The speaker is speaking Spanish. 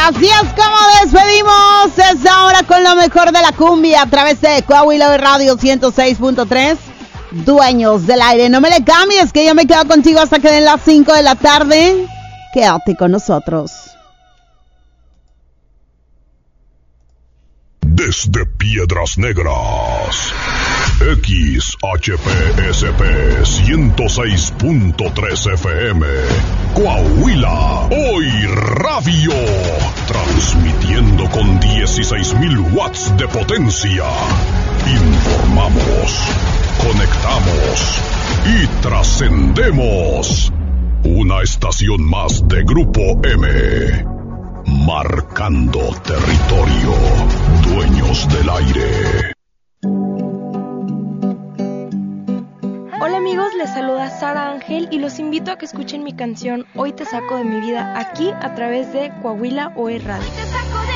Así es como despedimos esta hora con lo mejor de la cumbia a través de Coahuila Radio 106.3. Dueños del aire, no me le cambies, que yo me quedo contigo hasta que den las 5 de la tarde. Quédate con nosotros. Desde Piedras Negras, XHPSP 106.3 FM, Coahuila, hoy radio, transmitiendo con 16,000 watts de potencia. Informamos, conectamos y trascendemos. Una estación más de Grupo M. Marcando territorio. Dueños del aire. Hola amigos, les saluda Sara Ángel y los invito a que escuchen mi canción Hoy te saco de mi vida aquí a través de Coahuila OE Radio.